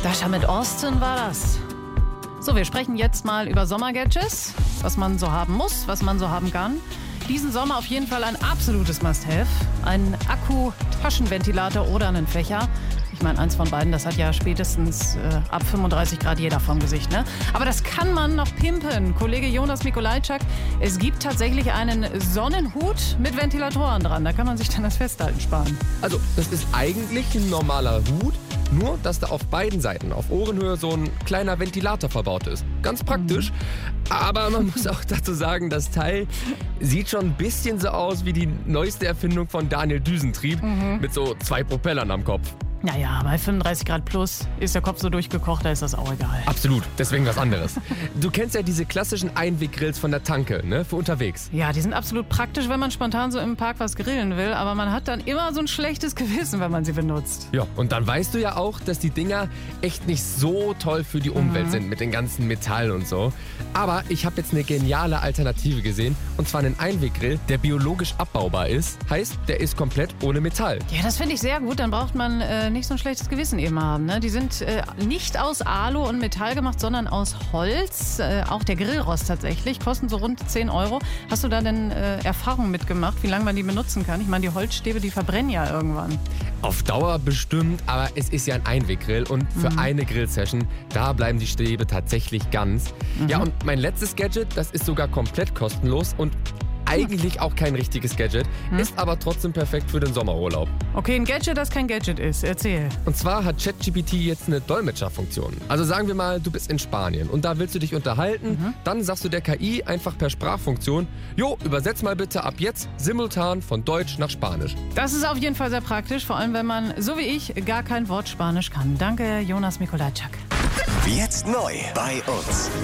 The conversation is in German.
Dasha mit Austin war das. So, wir sprechen jetzt mal über Sommergadgets, was man so haben muss, was man so haben kann. Diesen Sommer auf jeden Fall ein absolutes Must-Have. Ein Akku-Taschenventilator oder einen Fächer. Ich meine, eins von beiden, das hat ja spätestens ab 35 Grad jeder vom Gesicht, ne? Aber das kann man noch pimpen. Kollege Jonas Mikolajczak, es gibt tatsächlich einen Sonnenhut mit Ventilatoren dran. Da kann man sich dann das Festhalten sparen. Also, das ist eigentlich ein normaler Hut, nur dass da auf beiden Seiten, auf Ohrenhöhe, so ein kleiner Ventilator verbaut ist. Ganz praktisch. Aber man muss auch dazu sagen, das Teil sieht schon ein bisschen so aus wie die neueste Erfindung von Daniel Düsentrieb mit so 2 Propellern am Kopf. Naja, bei 35 Grad plus ist der Kopf so durchgekocht, da ist das auch egal. Absolut, deswegen was anderes. Du kennst ja diese klassischen Einweggrills von der Tanke, ne, für unterwegs. Ja, die sind absolut praktisch, wenn man spontan so im Park was grillen will, aber man hat dann immer so ein schlechtes Gewissen, wenn man sie benutzt. Ja, und dann weißt du ja auch, dass die Dinger echt nicht so toll für die Umwelt sind mit den ganzen Metall und so. Aber ich habe jetzt eine geniale Alternative gesehen, und zwar einen Einweggrill, der biologisch abbaubar ist. Heißt, der ist komplett ohne Metall. Ja, das finde ich sehr gut, dann braucht man nicht so ein schlechtes Gewissen eben haben. Ne? Die sind nicht aus Alu und Metall gemacht, sondern aus Holz. Auch der Grillrost tatsächlich. Kosten so rund 10 Euro. Hast du da denn Erfahrungen mitgemacht, wie lange man die benutzen kann? Ich meine, die Holzstäbe, die verbrennen ja irgendwann. Auf Dauer bestimmt, aber es ist ja ein Einweggrill und für eine Grillsession, da bleiben die Stäbe tatsächlich ganz. Ja, und mein letztes Gadget, das ist sogar komplett kostenlos und eigentlich auch kein richtiges Gadget, ist aber trotzdem perfekt für den Sommerurlaub. Okay, ein Gadget, das kein Gadget ist. Erzähl. Und zwar hat ChatGPT jetzt eine Dolmetscherfunktion. Also sagen wir mal, du bist in Spanien und da willst du dich unterhalten, dann sagst du der KI einfach per Sprachfunktion, jo, übersetz mal bitte ab jetzt simultan von Deutsch nach Spanisch. Das ist auf jeden Fall sehr praktisch, vor allem wenn man, so wie ich, gar kein Wort Spanisch kann. Danke, Jonas Mikolajczak. Jetzt neu bei uns.